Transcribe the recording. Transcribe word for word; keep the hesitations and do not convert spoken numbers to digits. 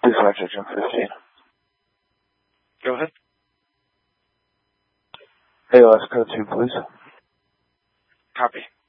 Dispatcher, Jim fifteen. Go ahead. A O S code two, please. Copy.